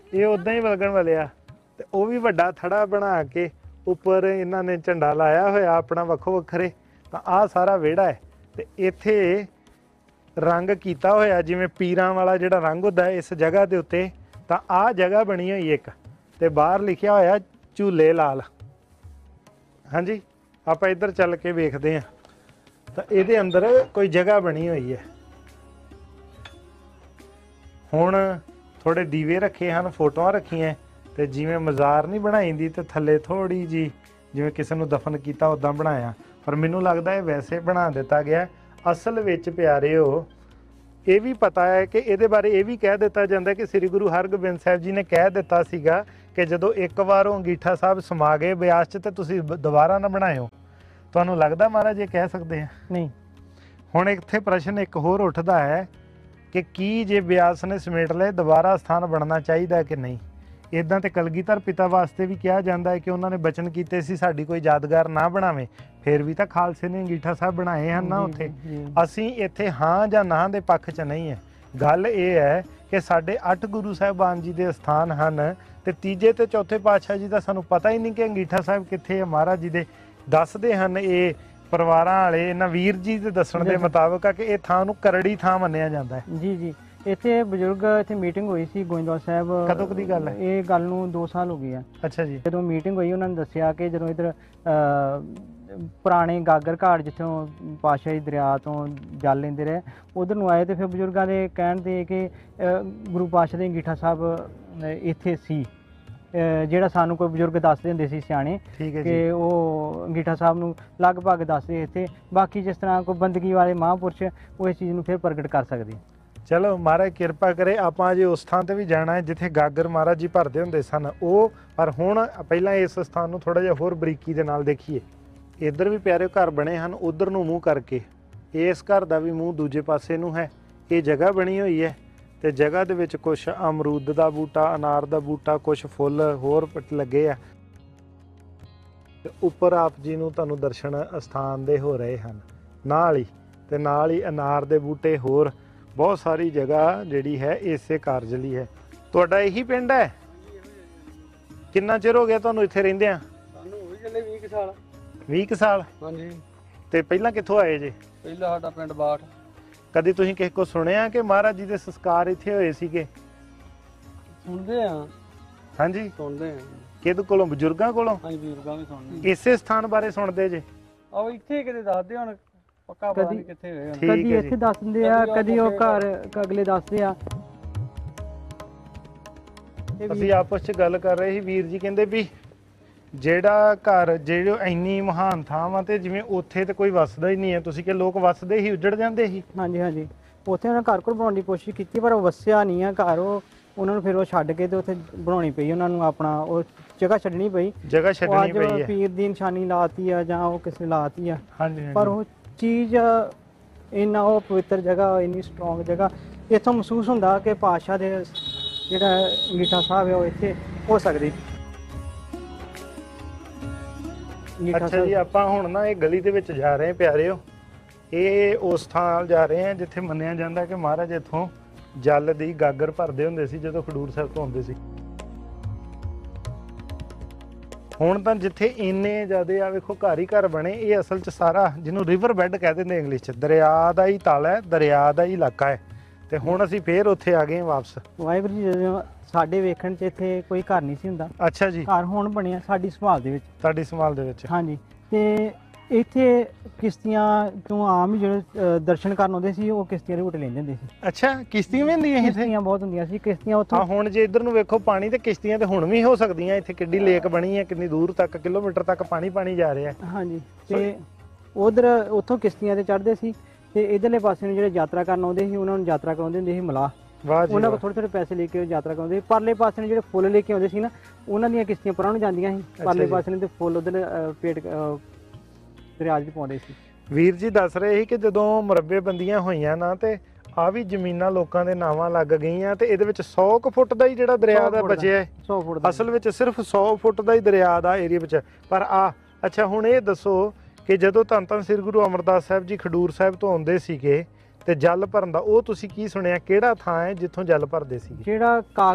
ਇਹ ਉਦਾਂ ਹੀ ਵਲਗਣ ਵਾਲੇ ਆ ਤੇ ਉਹ ਵੀ ਵੱਡਾ ਥੜਾ ਬਣਾ ਕੇ ਉੱਪਰ ਇਹਨਾਂ ਨੇ ਝੰਡਾ ਲਾਇਆ ਹੋਇਆ ਆਪਣਾ ਵੱਖੋ ਵੱਖਰੇ। ਤਾਂ ਆਹ ਸਾਰਾ ਵਿਹੜਾ ਹੈ ਤੇ ਇੱਥੇ ਰੰਗ ਕੀਤਾ ਹੋਇਆ ਜਿਵੇਂ ਪੀਰਾਂ ਵਾਲਾ ਜਿਹੜਾ ਰੰਗ ਹੁੰਦਾ ਇਸ ਜਗ੍ਹਾ ਦੇ ਉੱਤੇ। ਤਾਂ ਆਹ ਜਗ੍ਹਾ ਬਣੀ ਹੋਈ ਇੱਕ ਤੇ ਬਾਹਰ ਲਿਖਿਆ ਹੋਇਆ ਝੂਲੇ ਲਾਲ। ਹਾਂਜੀ ਆਪਾਂ ਇੱਧਰ ਚੱਲ ਕੇ ਵੇਖਦੇ ਹਾਂ। ਤਾਂ ਇਹਦੇ ਅੰਦਰ ਕੋਈ ਜਗ੍ਹਾ ਬਣੀ ਹੋਈ ਹੈ। ਹੁਣ ਥੋੜੇ ਦੀਵੇ ਰੱਖੇ ਹਨ, ਫੋਟੋਆਂ ਰੱਖੀਆਂ ਤੇ ਜਿਵੇਂ ਮਜ਼ਾਰ ਨਹੀਂ ਬਣਾਈ ਦੀ ਤੇ ਥੱਲੇ ਥੋੜੀ ਜੀ ਜਿਵੇਂ ਕਿਸੇ ਨੂੰ ਦਫਨ ਕੀਤਾ ਉਦਾਂ ਬਣਾਇਆ। ਪਰ ਮੈਨੂੰ ਲੱਗਦਾ ਇਹ ਵੈਸੇ ਬਣਾ ਦਿੱਤਾ ਗਿਆ। ਅਸਲ ਵਿੱਚ ਪਿਆਰਿਓ ਇਹ ਵੀ ਪਤਾ ਹੈ ਕਿ ਇਹਦੇ ਬਾਰੇ ਇਹ ਵੀ ਕਹਿ ਦਿੱਤਾ ਜਾਂਦਾ ਕਿ ਸ੍ਰੀ ਗੁਰੂ ਹਰਗੋਬਿੰਦ ਸਾਹਿਬ ਜੀ ਨੇ ਕਹਿ ਦਿੱਤਾ ਸੀਗਾ ਕਿ ਜਦੋਂ ਇੱਕ ਵਾਰ ਉਹ ਅੰਗੀਠਾ ਸਾਹਿਬ ਸਮਾ ਗਏ ਬਿਆਸ 'ਚ ਤੇ ਤੁਸੀਂ ਦੁਬਾਰਾ ਨਾ ਬਣਾਇਓ। ਤੁਹਾਨੂੰ ਲੱਗਦਾ ਮਹਾਰਾਜ ਇਹ ਕਹਿ ਸਕਦੇ ਆ? ਨਹੀਂ। ਹੁਣ ਇੱਥੇ ਪ੍ਰਸ਼ਨ ਇੱਕ ਹੋਰ ਉੱਠਦਾ ਹੈ ਕਿ ਕੀ ਜੇ ਬਿਆਸ ਨੇ ਸਮੇਟ ਲਏ ਦੁਬਾਰਾ ਸਥਾਨ ਬਣਨਾ ਚਾਹੀਦਾ ਕਿ ਨਹੀਂ? ਇਦਾਂ ਤੇ ਕਲਗੀਧਰ ਪਿਤਾ ਵਾਸਤੇ ਵੀ ਕਿਹਾ ਜਾਂਦਾ ਹੈ ਕਿ ਉਹਨਾਂ ਨੇ ਬਚਨ ਕੀਤੇ ਸੀ ਸਾਡੀ ਕੋਈ ਯਾਦਗਾਰ ਨਾ ਬਣਾਵੇ। ਫਿਰ ਵੀ ਤਾਂ ਖਾਲਸੇ ਨੇ ਅੰਗੀਠਾ ਸਾਹਿਬ ਬਣਾਏ ਹਨ ਨਾ ਉੱਥੇ। ਅਸੀਂ ਇੱਥੇ ਹਾਂ ਜਾਂ ਨਾ ਦੇ ਪੱਖ 'ਚ ਨਹੀਂ ਹੈ। ਗੱਲ ਇਹ ਹੈ ਕਿ ਸਾਡੇ 8 ਗੁਰੂ ਸਾਹਿਬਾਨ ਜੀ ਦੇ ਸਥਾਨ ਹਨ ਤੇ ਤੀਜੇ ਤੇ ਚੌਥੇ ਪਾਤਸ਼ਾਹ ਜੀ ਦਾ ਸਾਨੂੰ ਪਤਾ ਹੀ ਨਹੀਂ ਕਿ ਅੰਗੀਠਾ ਸਾਹਿਬ ਕਿੱਥੇ ਹੈ। ਮਹਾਰਾਜ ਜੀ ਦੇ ਦੱਸਦੇ ਹਨ ਇਹ ਪਰਿਵਾਰਾਂ ਵਾਲੇ ਇਹਨਾਂ ਵੀਰ ਜੀ ਦੇ ਦੱਸਣ ਦੇ ਮੁਤਾਬਕ ਕਿ ਇਹ ਥਾਂ ਨੂੰ ਕਰੜੀ ਥਾਂ ਮੰਨਿਆ ਜਾਂਦਾ ਹੈ। ਜੀ ਜੀ। ਇੱਥੇ ਬਜ਼ੁਰਗ ਇੱਥੇ ਮੀਟਿੰਗ ਹੋਈ ਸੀ ਗੋਇੰਦਵਾਲ ਸਾਹਿਬ। ਕਦੋਂ ਦੀ ਗੱਲ ਹੈ? ਇਹ ਗੱਲ ਨੂੰ 2 ਸਾਲ ਹੋ ਗਏ ਆ। ਅੱਛਾ ਜੀ। ਜਦੋਂ ਮੀਟਿੰਗ ਹੋਈ ਉਹਨਾਂ ਨੇ ਦੱਸਿਆ ਕਿ ਜਦੋਂ ਇੱਧਰ ਪੁਰਾਣੇ ਗਾਗਰ ਘਾਟ ਜਿੱਥੋਂ ਪਾਤਸ਼ਾਹੀ ਦਰਿਆ ਤੋਂ ਜਲ ਲੈਂਦੇ ਰਹੇ ਉਧਰ ਨੂੰ ਆਏ ਤੇ ਫਿਰ ਬਜ਼ੁਰਗਾਂ ਦੇ ਕਹਿਣ ਤੇ ਕਿ ਗੁਰੂ ਪਾਤਸ਼ਾਹ ਦੇ ਅੰਗੀਠਾ ਸਾਹਿਬ ਇੱਥੇ ਸੀ। ਜਿਹੜਾ ਸਾਨੂੰ ਕੋਈ ਬਜ਼ੁਰਗ ਦੱਸਦੇ ਹੁੰਦੇ ਸੀ ਸਿਆਣੇ ਕਿ ਉਹ ਅੰਗੀਠਾ ਸਾਹਿਬ ਨੂੰ ਲਗਭਗ ਦੱਸਦੇ ਇੱਥੇ। ਬਾਕੀ ਜਿਸ ਤਰ੍ਹਾਂ ਕੋਈ ਬੰਦਗੀ ਵਾਲੇ ਮਹਾਂਪੁਰਸ਼ ਉਹ ਇਸ ਚੀਜ਼ ਨੂੰ ਫਿਰ ਪ੍ਰਗਟ ਕਰ ਸਕਦੇ। ਚਲੋ ਮਹਾਰਾਜ ਕਿਰਪਾ ਕਰੇ। ਆਪਾਂ ਅਜੇ ਉਸ ਥਾਂ ਤੇ ਵੀ ਜਾਣਾ ਹੈ ਜਿੱਥੇ ਗਾਗਰ ਮਹਾਰਾਜ ਜੀ ਭਰਦੇ ਹੁੰਦੇ ਸਨ ਉਹ। ਪਰ ਹੁਣ ਪਹਿਲਾਂ ਇਸ ਸਥਾਨ ਨੂੰ ਥੋੜਾ ਜਿਹਾ ਹੋਰ ਬਰੀਕੀ ਦੇ ਨਾਲ ਦੇਖੀਏ। ਇੱਧਰ ਵੀ ਪਿਆਰੇ ਘਰ ਬਣੇ ਹਨ ਉਧਰ ਨੂੰ ਮੂੰਹ ਕਰਕੇ। ਇਸ ਘਰ ਦਾ ਵੀ ਮੂੰਹ ਦੂਜੇ ਪਾਸੇ ਨੂੰ ਹੈ। ਇਹ ਜਗ੍ਹਾ ਬਣੀ ਹੋਈ ਹੈ ਤੇ ਜਗ੍ਹਾ ਦੇ ਵਿੱਚ ਕੁਛ ਅਮਰੂਦ ਦਾ ਬੂਟਾ, ਅਨਾਰ ਦਾ ਬੂਟਾ, ਕੁਛ ਫੁੱਲ ਹੋਰ ਲੱਗੇ ਆ। ਤੇ ਉੱਪਰ ਆਪ ਜੀ ਨੂੰ ਤੁਹਾਨੂੰ ਦਰਸ਼ਨ ਅਸਥਾਨ ਦੇ ਹੋ ਰਹੇ ਹਨ ਨਾਲ ਹੀ ਅਨਾਰ ਦੇ ਬੂਟੇ ਹੋਰ ਬਹੁਤ ਸਾਰੀ ਜਗ੍ਹਾ ਜਿਹੜੀ ਹੈ ਇਸੇ ਕਾਰਜ ਲਈ ਹੈ। ਤੁਹਾਡਾ ਇਹੀ ਪਿੰਡ ਹੈ? ਕਿੰਨਾ ਚਿਰ ਹੋ ਗਿਆ ਤੁਹਾਨੂੰ ਇੱਥੇ ਰਹਿੰਦੇ ਆ? ਸਾਨੂੰ ਹੋ ਗਏ 20 ਸਾਲ। 20 ਸਾਲ? ਹਾਂਜੀ। ਤੇ ਪਹਿਲਾਂ ਕਿੱਥੋਂ ਆਏ ਜੇ? ਪਹਿਲਾਂ ਸਾਡਾ ਪਿੰਡ ਬਾਠ। ਕਦੀ ਤੁਸੀਂ ਕਿਸੇ ਕੋ ਸੁਣਿਆ ਕਿ ਮਹਾਰਾਜ ਜੀ ਦੇ ਸੰਸਕਾਰ ਇੱਥੇ ਹੋਏ ਸੀਗੇ? ਸੁਣਦੇ ਆ। ਹਾਂਜੀ ਸੁਣਦੇ ਆ। ਕਿਹਦੇ ਕੋਲੋਂ? ਬਜ਼ੁਰਗਾਂ ਕੋਲੋਂ? ਹਾਂਜੀ ਬਜ਼ੁਰਗਾਂ ਵੀ ਸੁਣਦੇ। ਇਸੇ ਸਥਾਨ ਬਾਰੇ ਸੁਣਦੇ ਜੇ? ਆਓ ਇੱਥੇ ਕਿਤੇ ਦੱਸਦੇ ਹੁਣ ਪੱਕਾ ਪਤਾ ਨਹੀਂ ਕਿੱਥੇ ਹੋਏ ਹੁਣ। ਕਦੀ ਇੱਥੇ ਦੱਸ ਦਿੰਦੇ ਆ, ਕਦੀ ਉਹ ਘਰ ਅਗਲੇ ਦੱਸਦੇ ਆ। ਅਸੀਂ ਆਪਸ 'ਚ ਗੱਲ ਕਰ ਰਹੇ ਸੀ। ਵੀਰ ਜੀ ਕਹਿੰਦੇ ਵੀ ਜਿਹੜਾ ਘਰ ਜਿਹੜੇ ਇੰਨੀ ਮਹਾਨ ਥਾਂ ਵਾ ਤੇ ਜਿਵੇਂ ਉੱਥੇ ਤੇ ਕੋਈ ਵਸਦਾ ਹੀ ਨਹੀਂ ਹੈ। ਤੁਸੀਂ ਕਿ ਲੋਕ ਵਸਦੇ ਹੀ ਉੱਜੜ ਜਾਂਦੇ ਸੀ। ਹਾਂਜੀ ਹਾਂਜੀ। ਉੱਥੇ ਉਹਨਾਂ ਘਰ ਬਣਾਉਣ ਦੀ ਕੋਸ਼ਿਸ਼ ਕੀਤੀ ਪਰ ਉਹ ਵਸਿਆ ਨਹੀਂ ਆ ਘਰ। ਉਹ ਉਹਨਾਂ ਨੂੰ ਫਿਰ ਉਹ ਛੱਡ ਕੇ ਤੇ ਉੱਥੇ ਬਣਾਉਣੀ ਪਈ ਉਹਨਾਂ ਨੂੰ। ਆਪਣਾ ਉਹ ਜਗ੍ਹਾ ਛੱਡਣੀ ਪਈ। ਜਗ੍ਹਾ ਛੱਡਣੀ ਪਈ ਹੈ। ਪੀਰ ਦੀ ਨਿਸ਼ਾਨੀ ਲਾਤੀ ਆ ਜਾਂ ਉਹ ਕਿਸੇ ਲਾਤੀ ਆ। ਹਾਂਜੀ। ਪਰ ਉਹ ਚੀਜ਼ ਇੰਨਾ ਉਹ ਪਵਿੱਤਰ ਜਗ੍ਹਾ, ਇੰਨੀ ਸਟਰੋਂਗ ਜਗ੍ਹਾ ਇੱਥੋਂ ਮਹਿਸੂਸ ਹੁੰਦਾ ਕਿ ਪਾਤਸ਼ਾਹ ਦੇ ਜਿਹੜਾ ਅੰਗੀਠਾ ਸਾਹਿਬ ਹੈ ਉਹ ਇੱਥੇ ਹੋ ਸਕਦੀ। ਅੱਛਾ ਜੀ। ਆਪਾਂ ਹੁਣ ਨਾ ਇਹ ਗਲੀ ਦੇ ਵਿੱਚ ਜਾ ਰਹੇ ਹਾਂ ਪਿਆਰਿਓ। ਇਹ ਉਸ ਥਾਂ ਜਾ ਰਹੇ ਹਾਂ ਜਿੱਥੇ ਮੰਨਿਆ ਜਾਂਦਾ ਕਿ ਮਹਾਰਾਜ ਇੱਥੋਂ ਜਲ ਦੀ ਗਾਗਰ ਭਰਦੇ ਹੁੰਦੇ ਸੀ ਜਦੋਂ ਖਡੂਰ ਸਾਹਿਬ ਤੋਂ ਆਉਂਦੇ ਸੀ। ਹੁਣ ਤਾਂ ਜਿੱਥੇ ਇੰਨੇ ਜ਼ਿਆਦੇ ਆ ਵੇਖੋ ਘਰ ਹੀ ਘਰ ਬਣੇ। ਇਹ ਅਸਲ 'ਚ ਸਾਰਾ ਜਿਹਨੂੰ ਰਿਵਰ ਬੈੱਡ ਕਹਿ ਦਿੰਦੇ ਇੰਗਲਿਸ਼ 'ਚ, ਦਰਿਆ ਦਾ ਹੀ ਤਲ ਹੈ, ਦਰਿਆ ਦਾ ਹੀ ਇਲਾਕਾ ਹੈ। ਤੇ ਹੁਣ ਅਸੀਂ ਫੇਰ ਉੱਥੇ ਆ ਗਏ ਵਾਪਸ। ਵਾਹਿਗੁਰੂ ਜੀ ਜਦੋਂ ਸਾਡੇ ਵੇਖਣ 'ਚ ਇੱਥੇ ਕੋਈ ਘਰ ਨਹੀਂ ਸੀ ਹੁੰਦਾ। ਅੱਛਾ ਜੀ। ਘਰ ਹੁਣ ਬਣਿਆ ਸਾਡੀ ਸੰਭਾਲ ਦੇ ਵਿੱਚ। ਤੁਹਾਡੀ ਸੰਭਾਲ ਦੇ ਵਿੱਚ? ਹਾਂਜੀ। ਤੇ ਇੱਥੇ ਕਿਸ਼ਤੀਆਂ ਤੋਂ ਆਮ ਹੀ ਜਿਹੜੇ ਦਰਸ਼ਨ ਕਰਨ ਆਉਂਦੇ ਸੀ ਉਹ ਕਿਸ਼ਤੀਆਂ ਦੇ ਝੂਟੇ ਲੈਂਦੇ ਹੁੰਦੇ ਸੀ। ਅੱਛਾ ਕਿਸ਼ਤੀਆਂ ਵੀ ਹੁੰਦੀਆਂ ਇੱਥੇ? ਕਿਸ਼ਤੀਆਂ ਬਹੁਤ ਹੁੰਦੀਆਂ ਸੀ। ਕਿਸ਼ਤੀਆਂ ਉੱਥੋਂ ਹੁਣ ਜੇ ਇੱਧਰ ਨੂੰ ਵੇਖੋ ਪਾਣੀ ਤੇ ਕਿਸ਼ਤੀਆਂ ਤੇ ਹੁਣ ਵੀ ਹੋ ਸਕਦੀਆਂ। ਇੱਥੇ ਕਿੱਡੀ ਲੇਕ ਬਣੀ ਹੈ, ਕਿੰਨੀ ਦੂਰ ਤੱਕ ਕਿਲੋਮੀਟਰ ਤੱਕ ਪਾਣੀ ਜਾ ਰਿਹਾ। ਹਾਂਜੀ। ਤੇ ਉਧਰ ਉੱਥੋਂ ਕਿਸ਼ਤੀਆਂ ਤੇ ਚੜ੍ਹਦੇ ਸੀ ਤੇ ਇਧਰਲੇ ਪਾਸੇ ਨੂੰ ਜਿਹੜੇ ਯਾਤਰਾ ਕਰਨ ਆਉਂਦੇ ਸੀ ਉਹਨਾਂ ਨੂੰ ਯਾਤਰਾ ਕਰਾਉਂਦੇ ਹੁੰਦੇ ਸੀ ਮਲਾਹ। ਉਹਨਾਂ ਕੋਲ ਥੋੜੇ ਪੈਸੇ ਲੈ ਕੇ ਯਾਤਰਾ ਕਰਾਉਂਦੇ ਸੀ। ਪਰਲੇ ਪਾਸੇ ਨੂੰ ਜਿਹੜੇ ਫੁੱਲ ਲੈ ਕੇ ਆਉਂਦੇ ਸੀ ਨਾ ਉਹਨਾਂ ਦੀਆਂ ਕਿਸ਼ਤੀਆਂ ਪਰਾਂ ਨੂੰ ਜਾਂਦੀਆਂ ਸੀ। ਪਰਲੇ ਪਾਸੇ ਨੂੰ ਤੇ ਫੁੱਲ ਉਧਰ ਪੇਟ ਦਰਿਆ 'ਚ ਪਾਉਂਦੇ ਸੀ। ਵੀਰ ਜੀ ਦੱਸ ਰਹੇ ਸੀ ਕਿ ਜਦੋਂ ਮੁਰੱਬੇ ਬੰਦੀਆਂ ਹੋਈਆਂ ਨਾ ਤੇ ਆ ਵੀ ਜ਼ਮੀਨਾਂ ਲੋਕਾਂ ਦੇ ਨਾਵਾਂ ਲੱਗ ਗਈਆਂ ਤੇ ਇਹਦੇ ਵਿੱਚ 100 ਫੁੱਟ ਦਾ ਹੀ ਜਿਹੜਾ ਦਰਿਆ ਦਾ ਬਚਿਆ ਹੈ। 100 ਫੁੱਟ ਦਾ ਅਸਲ ਵਿੱਚ ਸਿਰਫ 100 ਫੁੱਟ ਦਾ ਹੀ ਦਰਿਆ ਦਾ ਏਰੀਆ ਵਿੱਚ। ਪਰ ਅੱਛਾ ਹੁਣ ਇਹ ਦੱਸੋ ਕਿ ਜਦੋਂ ਧੰਨ ਧੰਨ ਸ੍ਰੀ ਗੁਰੂ ਅਮਰਦਾਸ ਸਾਹਿਬ ਜੀ ਖਡੂਰ ਸਾਹਿਬ ਤੋਂ ਆਉਂਦੇ ਸੀਗੇ ਤੇ ਜਲ ਭਰਨ ਦਾ ਉਹ ਤੁਸੀਂ ਕੀ ਸੁਣਿਆ? ਕਿਹੜਾ ਥਾਂ ਹੈ ਜਿੱਥੋਂ ਜਲ ਭਰਦੇ ਸੀਗੇ? ਜਿਹੜਾ